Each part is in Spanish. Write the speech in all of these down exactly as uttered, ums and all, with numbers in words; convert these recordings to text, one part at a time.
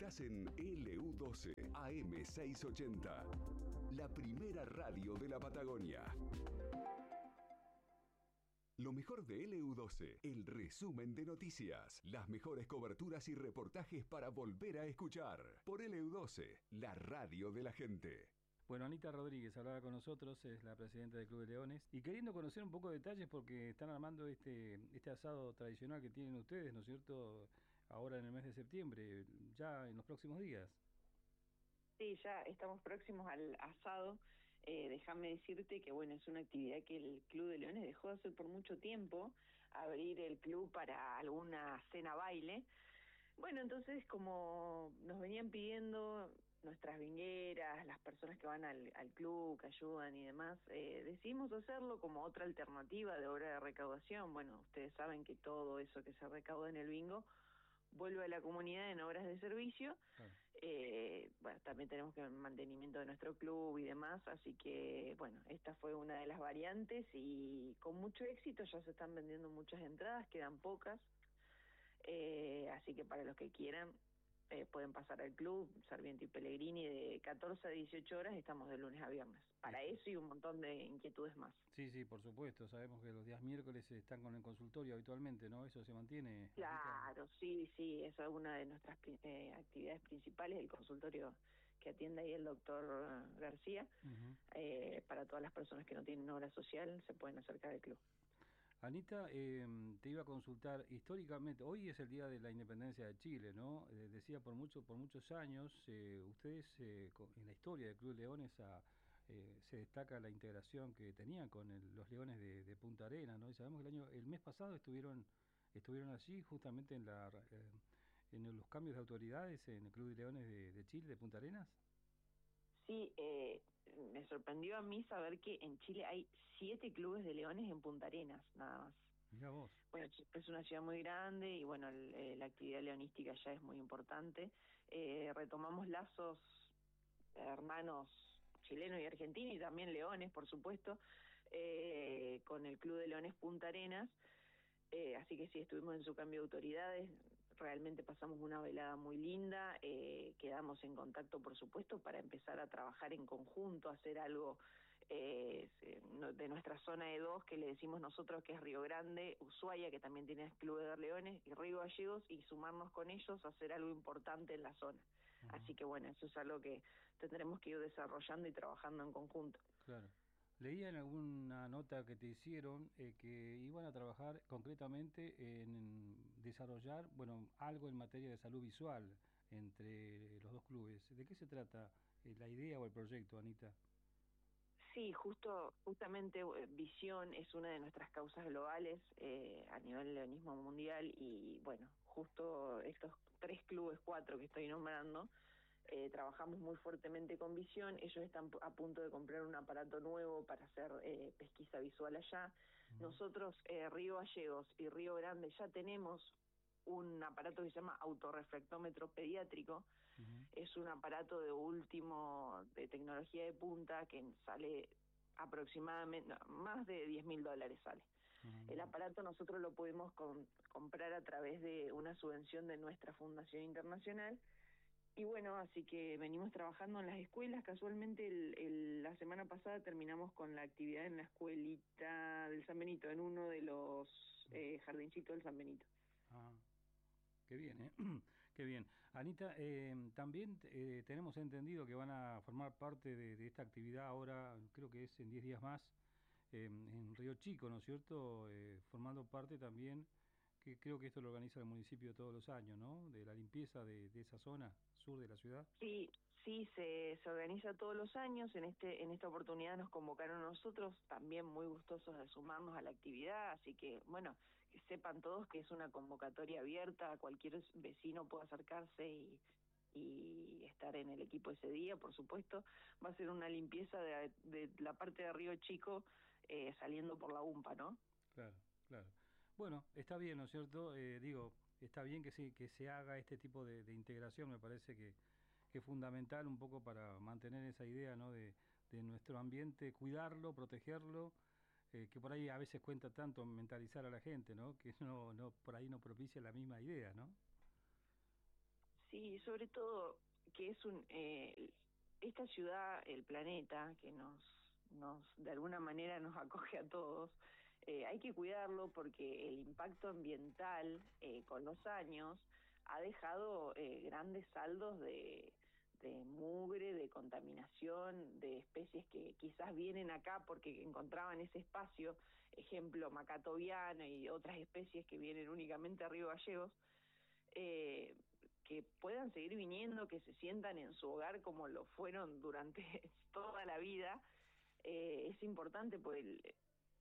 Estás en L U doce A M seiscientos ochenta, la primera radio de la Patagonia. Lo mejor de L U doce, el resumen de noticias, las mejores coberturas y reportajes para volver a escuchar. Por L U doce, la radio de la gente. Bueno, Anita Rodríguez hablaba con nosotros, es la presidenta del Club de Leones, y queriendo conocer un poco de detalles porque están armando este, este asado tradicional que tienen ustedes, ¿no es cierto?, ahora en el mes de septiembre, ya en los próximos días. Sí, ya estamos próximos al asado. Eh, déjame decirte que, bueno, es una actividad que el Club de Leones dejó de hacer por mucho tiempo, abrir el club para alguna cena baile. Bueno, entonces, como nos venían pidiendo nuestras vingueras, las personas que van al, al club, que ayudan y demás, eh, decidimos hacerlo como otra alternativa de obra de recaudación. Bueno, ustedes saben que todo eso que se recauda en el bingo vuelve a la comunidad en obras de servicio. Claro. Eh, bueno, también tenemos que el mantenimiento de nuestro club y demás, así que, bueno, esta fue una de las variantes y con mucho éxito. Ya se están vendiendo muchas entradas, quedan pocas, eh, así que para los que quieran, eh, pueden pasar al club Sarmiento y Pellegrini de catorce a dieciocho horas, estamos de lunes a viernes, para sí. Eso y un montón de inquietudes más. Sí, sí, por supuesto, sabemos que los días miércoles están con el consultorio habitualmente, ¿no? ¿Eso se mantiene? Claro, sí, sí, eso es una de nuestras eh, actividades principales, el consultorio que atiende ahí el doctor García. Uh-huh. eh, para todas las personas que no tienen obra social, se pueden acercar al club. Anita, eh, te iba a consultar, históricamente, hoy es el Día de la Independencia de Chile, ¿no? Eh, decía, por mucho, por muchos años, eh, ustedes, eh, en la historia del Club Leones, a, eh, se destaca la integración que tenían con el, los Leones de, de Punta Arenas, ¿no? Y sabemos que el año, el mes pasado estuvieron, estuvieron allí, justamente en la, eh, en los cambios de autoridades en el Club de Leones de, de Chile, de Punta Arenas. Sí, eh, me sorprendió a mí saber que en Chile hay siete clubes de leones en Punta Arenas, nada más. Mira vos. Bueno, es una ciudad muy grande y bueno, el, eh, la actividad leonística ya es muy importante. Eh, retomamos lazos hermanos chilenos y argentinos y también leones, por supuesto, eh, con el Club de Leones Punta Arenas. Eh, así que sí, estuvimos en su cambio de autoridades, realmente pasamos una velada muy linda, eh, quedamos en contacto, por supuesto, para empezar a trabajar en conjunto, hacer algo eh, de nuestra zona de dos, que le decimos nosotros que es Río Grande, Ushuaia, que también tiene el Club de Leones, y Río Gallegos, y sumarnos con ellos a hacer algo importante en la zona. Uh-huh. Así que bueno, eso es algo que tendremos que ir desarrollando y trabajando en conjunto. Claro. Leía en alguna nota que te hicieron eh, que iban a trabajar concretamente en, en desarrollar, bueno, algo en materia de salud visual entre los dos clubes. ¿De qué se trata eh, la idea o el proyecto, Anita? Sí, justo, justamente eh, visión es una de nuestras causas globales eh, a nivel leonismo mundial y bueno, justo estos tres clubes, cuatro que estoy nombrando, Eh, trabajamos muy fuertemente con visión. Ellos están a punto de comprar un aparato nuevo para hacer eh, pesquisa visual allá. Uh-huh. Nosotros, eh, Río Gallegos y Río Grande, ya tenemos un aparato que se llama autorrefractómetro pediátrico. Uh-huh. Es un aparato de último, de tecnología de punta, que sale aproximadamente, no, más de diez mil dólares sale. Uh-huh. El aparato nosotros lo pudimos con, comprar a través de una subvención de nuestra Fundación Internacional. Y bueno, así que venimos trabajando en las escuelas. Casualmente el, el, la semana pasada terminamos con la actividad en la escuelita del San Benito, en uno de los eh, jardincitos del San Benito. Ah, qué bien, ¿eh? Qué bien. Anita, eh, también eh, tenemos entendido que van a formar parte de, de esta actividad ahora, creo que es en diez días más, eh, en Río Chico, ¿no es cierto? Eh, formando parte también, que creo que esto lo organiza el municipio todos los años, ¿no? De la limpieza de, de esa zona sur de la ciudad. Sí, sí, se, se organiza todos los años. En este en esta oportunidad nos convocaron a nosotros, también muy gustosos de sumarnos a la actividad, así que, bueno, que sepan todos que es una convocatoria abierta, cualquier vecino puede acercarse y, y estar en el equipo ese día, por supuesto. Va a ser una limpieza de, de la parte de Río Chico, eh, saliendo por la UMPA, ¿no? Claro, claro. Bueno, está bien, ¿no es cierto? Eh, digo, está bien que se, que se haga este tipo de, de integración, me parece que, que es fundamental un poco para mantener esa idea, ¿no? de, de nuestro ambiente, cuidarlo, protegerlo, eh, que por ahí a veces cuenta tanto mentalizar a la gente, ¿no? Que no, no por ahí no propicia la misma idea, ¿no? Sí, sobre todo que es un eh, esta ciudad, el planeta, que nos, nos de alguna manera nos acoge a todos, eh, hay que cuidarlo porque el impacto ambiental eh, con los años ha dejado eh, grandes saldos de, de mugre, de contaminación, de especies que quizás vienen acá porque encontraban ese espacio, ejemplo macatoviano y otras especies que vienen únicamente a Río Gallegos, eh, que puedan seguir viniendo, que se sientan en su hogar como lo fueron durante toda la vida, eh, es importante porque el,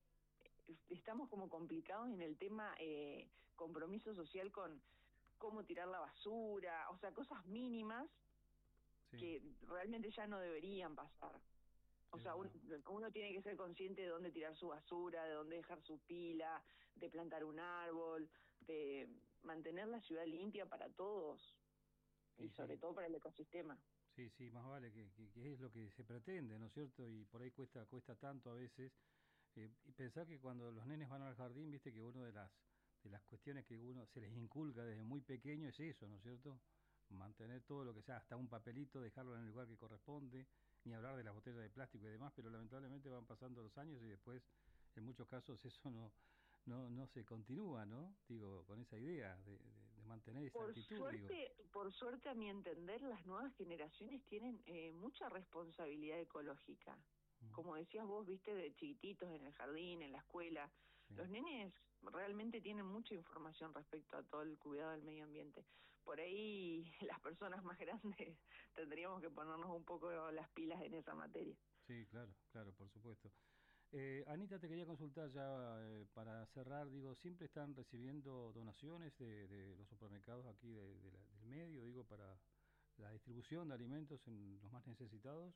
estamos como complicados en el tema eh, compromiso social con cómo tirar la basura, o sea, cosas mínimas Sí. que realmente ya no deberían pasar. O Sí, sea, un, bueno. uno tiene que ser consciente de dónde tirar su basura, de dónde dejar su pila, de plantar un árbol, de mantener la ciudad limpia para todos y Y sobre sí, todo para el ecosistema. sí, sí, más vale que, que, que es lo que se pretende, ¿no es cierto? Y por ahí cuesta, cuesta tanto a veces. Eh, y pensar que cuando los nenes van al jardín, viste que una de las, de las cuestiones que uno se les inculca desde muy pequeño es eso, ¿no es cierto? Mantener todo lo que sea, hasta un papelito, dejarlo en el lugar que corresponde, ni hablar de las botellas de plástico y demás, pero lamentablemente van pasando los años y después, en muchos casos, eso no, no, no se continúa, ¿no? Digo, con esa idea de, de, de mantener esa Por actitud, digo. suerte, por suerte a mi entender, las nuevas generaciones tienen eh, mucha responsabilidad ecológica. Mm, Como decías vos, viste, de chiquititos en el jardín, en la escuela, sí. los nenes realmente tienen mucha información respecto a todo el cuidado del medio ambiente. Por ahí las personas más grandes tendríamos que ponernos un poco las pilas en esa materia. Sí, claro, claro, por supuesto. Eh, Anita, te quería consultar ya eh, para cerrar, digo, ¿siempre están recibiendo donaciones de, de los supermercados aquí de, de la- del medio, digo, para la distribución de alimentos en los más necesitados?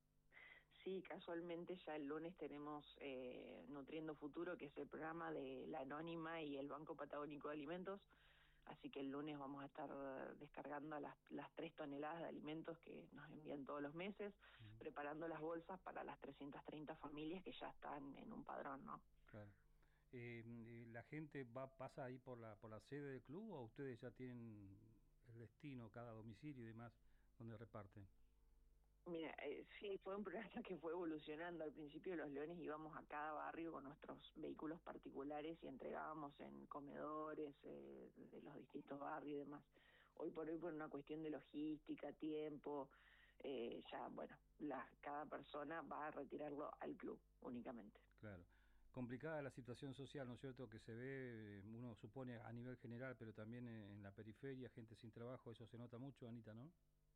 Sí, casualmente ya el lunes tenemos eh, Nutriendo Futuro, que es el programa de la Anónima y el Banco Patagónico de Alimentos, así que el lunes vamos a estar descargando las, las tres toneladas de alimentos que nos envían todos los meses, Mm, preparando las bolsas para las trescientas treinta familias que ya están en un padrón, ¿no? claro. Eh, eh, ¿la gente va pasa ahí por la por la sede del club o ustedes ya tienen el destino, cada domicilio y demás, donde reparten? Mira, eh, sí, fue un programa que fue evolucionando. Al principio los Leones íbamos a cada barrio con nuestros vehículos particulares y entregábamos en comedores eh, de los distintos barrios y demás. Hoy por hoy, por una cuestión de logística, tiempo, eh, ya, bueno, la, cada persona va a retirarlo al club únicamente. Claro. Complicada la situación social, ¿no es cierto?, que se ve, eh, uno supone a nivel general, pero también en, en la periferia, gente sin trabajo, eso se nota mucho, Anita, ¿no?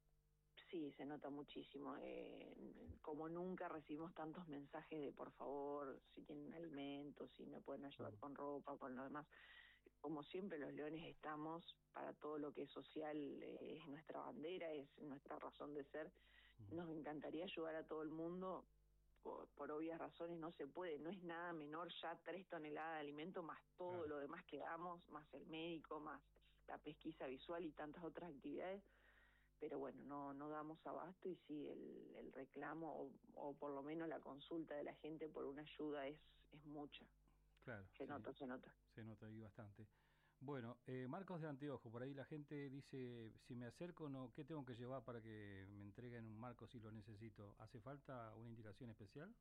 Sí, se nota muchísimo. Eh, como nunca recibimos tantos mensajes de por favor, si tienen alimentos, si me pueden ayudar Mm, con ropa, con lo demás. Como siempre los Leones estamos para todo lo que es social, eh, es nuestra bandera, es nuestra razón de ser. mm, Nos encantaría ayudar a todo el mundo, por, por obvias razones no se puede, no es nada menor ya tres toneladas de alimento más todo claro. lo demás que damos, más el médico, más la pesquisa visual y tantas otras actividades, pero bueno, no no damos abasto y sí, el, el reclamo o, o por lo menos la consulta de la gente por una ayuda es, es mucha, Claro, se sí, nota, se nota. se nota ahí bastante. Bueno, eh, marcos de anteojo, por ahí la gente dice, si me acerco, no, ¿qué tengo que llevar para que me entreguen un marco si lo necesito? ¿Hace falta una indicación especial?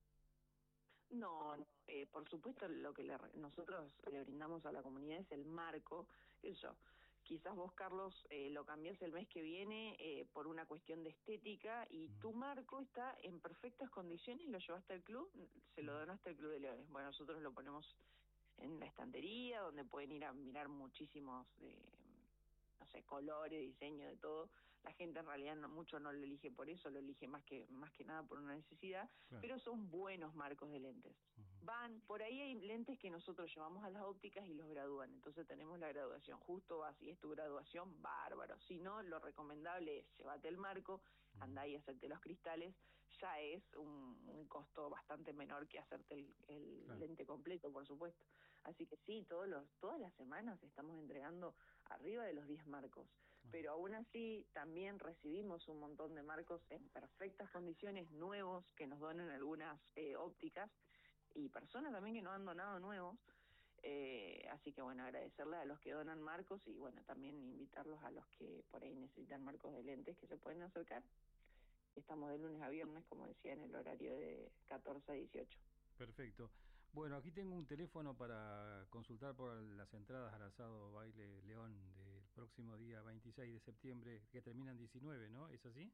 No, no, eh, por supuesto lo que le, nosotros le brindamos a la comunidad es el marco, qué sé yo. Quizás vos, Carlos, eh, lo cambiás el mes que viene eh, por una cuestión de estética y Mm, tu marco está en perfectas condiciones, lo llevaste al club, se lo mm, donaste al Club de Leones. Bueno, nosotros lo ponemos en la estantería, donde pueden ir a mirar muchísimos, eh, no sé, colores, diseño, de todo. La gente en realidad no, mucho no lo elige por eso, lo elige más que más que nada por una necesidad, claro. pero son buenos marcos de lentes. Ujú, Van, por ahí hay lentes que nosotros llevamos a las ópticas y los gradúan, entonces tenemos la graduación, justo vas y es tu graduación, bárbaro. Si no, lo recomendable es llévate el marco, ujú, andá y hacerte los cristales, ya es un, un costo bastante menor que hacerte el, el claro. lente completo, por supuesto. Así que sí, todos los, todas las semanas estamos entregando arriba de los diez marcos, Ah, pero aún así también recibimos un montón de marcos en perfectas condiciones, nuevos, que nos donan algunas eh, ópticas, y personas también que nos han donado nuevos, Eh, así que bueno, agradecerles a los que donan marcos y bueno, también invitarlos a los que por ahí necesitan marcos de lentes que se pueden acercar. Estamos de lunes a viernes, como decía, en el horario de catorce a dieciocho. Perfecto. Bueno, aquí tengo un teléfono para consultar por las entradas al asado Baile León del próximo día veintiséis de septiembre, que termina en diecinueve, ¿no? ¿Es así?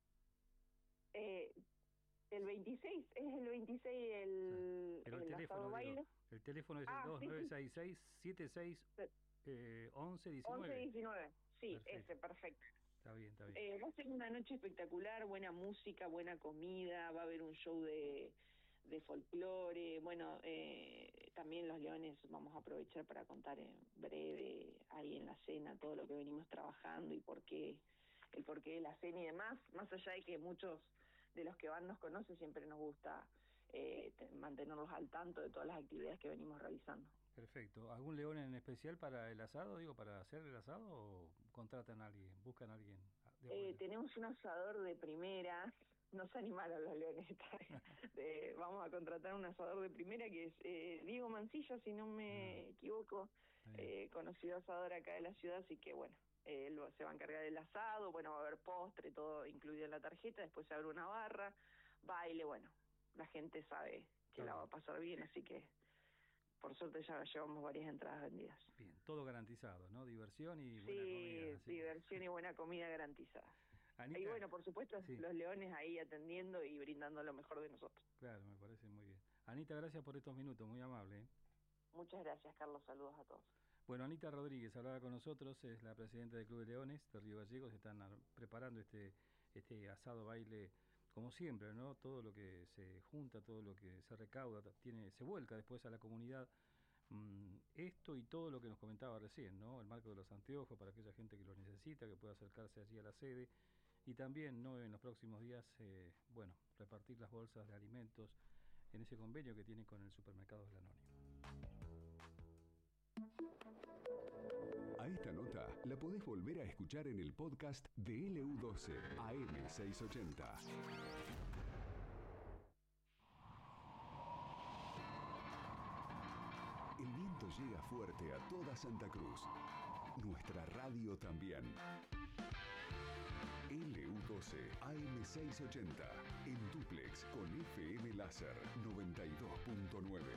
Eh, el veintiséis, es el veintiséis el, Pero el, el teléfono, asado digo, baile. el teléfono es Ah, el dos sí, nueve sí. seis seis, siete seis once diecinueve. once diecinueve, sí, Perfecto. ese, perfecto. Está bien, está bien. Eh, va a ser una noche espectacular, buena música, buena comida, va a haber un show de, de folclore, bueno, eh, también los Leones vamos a aprovechar para contar en breve, ahí en la cena, todo lo que venimos trabajando y por qué, el porqué de la cena y demás, más allá de que muchos de los que van nos conocen, siempre nos gusta eh, mantenerlos al tanto de todas las actividades que venimos realizando. Perfecto. ¿Algún león en especial para el asado, digo, para hacer el asado o contratan a alguien, buscan a alguien? Eh, tenemos un asador de primera, no se animaron los Leones, de, vamos a contratar un asador de primera que es eh, Diego Mancilla, si no me ah, equivoco, eh, conocido asador acá de la ciudad, así que bueno, eh, él se va a encargar del asado, bueno, va a haber postre, todo incluido en la tarjeta, después se abre una barra, baile, bueno, la gente sabe que la va a pasar bien, así que por suerte ya llevamos varias entradas vendidas. Bien, todo garantizado, ¿no? Diversión y buena sí, comida. Sí, diversión que... y buena comida garantizada. Anita, y bueno, por supuesto, sí. los Leones ahí atendiendo y brindando lo mejor de nosotros. Claro, me parece muy bien. Anita, gracias por estos minutos, muy amable. ¿eh? Muchas gracias, Carlos, saludos a todos. Bueno, Anita Rodríguez hablaba con nosotros, es la presidenta del Club de Leones de Río Gallegos, están preparando este, este asado baile, como siempre, ¿no? Todo lo que se junta, todo lo que se recauda, tiene, se vuelca después a la comunidad. Esto y todo lo que nos comentaba recién, ¿no? El marco de los anteojos para aquella gente que lo necesita, que pueda acercarse allí a la sede y también, ¿no? En los próximos días, eh, bueno, repartir las bolsas de alimentos en ese convenio que tiene con el supermercado del Anónimo. A esta nota la podés volver a escuchar en el podcast de L U doce A M seiscientos ochenta. El viento llega fuerte a toda Santa Cruz. Nuestra radio también. L U doce A M seiscientos ochenta. En dúplex con F M Láser noventa y dos punto nueve.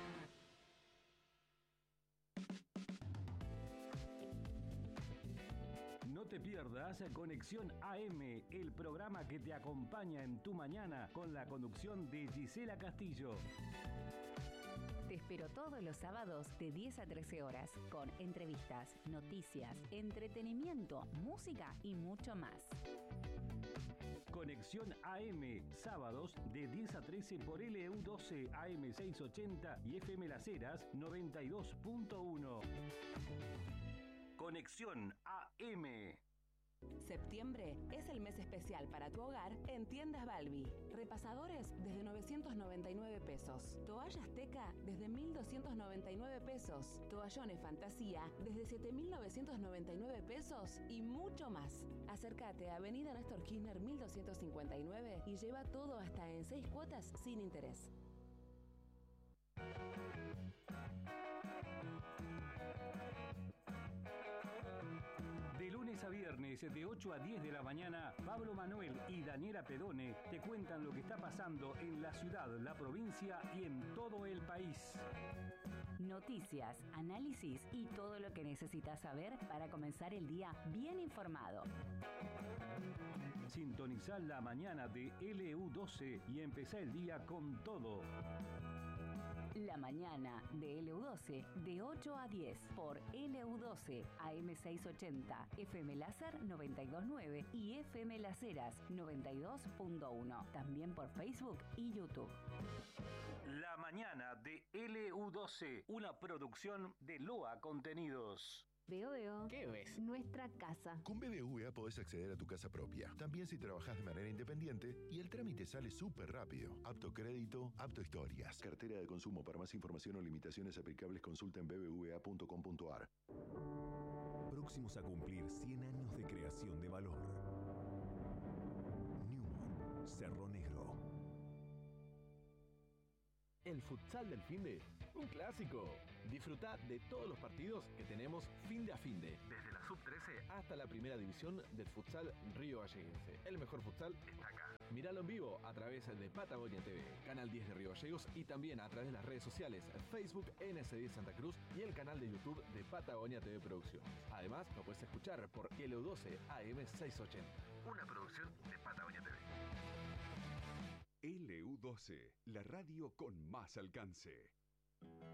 No te pierdas Conexión A M, el programa que te acompaña en tu mañana con la conducción de Gisela Castillo. Te espero todos los sábados de diez a trece horas con entrevistas, noticias, entretenimiento, música y mucho más. Conexión A M, sábados de diez a trece por L U doce A M seiscientos ochenta y F M Las Heras noventa y dos punto uno. Conexión A M. Septiembre es el mes especial para tu hogar en Tiendas Balbi. Repasadores desde novecientos noventa y nueve pesos. Toallas Teca desde mil doscientos noventa y nueve pesos. Toallones Fantasía desde siete mil novecientos noventa y nueve pesos y mucho más. Acércate a Avenida Néstor Kirchner mil doscientos cincuenta y nueve y lleva todo hasta en seis cuotas sin interés. A viernes de ocho a diez de la mañana, Pablo Manuel y Daniela Pedone te cuentan lo que está pasando en la ciudad, la provincia y en todo el país. Noticias, análisis y todo lo que necesitas saber para comenzar el día bien informado. Sintonizá la mañana de L U doce y empezá el día con todo. La mañana de L U doce de ocho a diez por L U doce A M seiscientos ochenta, F M Láser noventa y dos punto nueve y F M Las Heras noventa y dos punto uno. También por Facebook y YouTube. La mañana de L U doce, una producción de L O A Contenidos. Veo, veo. ¿Qué ves? Nuestra casa. Con B B V A podés acceder a tu casa propia. También si trabajás de manera independiente y el trámite sale súper rápido. Apto crédito, apto historias. Cartera de consumo. Para más información o limitaciones aplicables consulta en b b v a punto com punto a r. Próximos a cumplir cien años de creación de valor. Newman, Cerro Negro. El futsal del finde Un clásico. Disfruta de todos los partidos que tenemos fin de a fin de, desde la sub trece hasta la primera división del futsal Río Galleguense. El mejor futsal está acá. Míralo en vivo a través de Patagonia T V, Canal diez de Río Gallegos y también a través de las redes sociales Facebook N S diez Santa Cruz y el canal de YouTube de Patagonia T V Producciones. Además, lo puedes escuchar por L U doce A M seiscientos ochenta, una producción de Patagonia T V. L U doce, la radio con más alcance.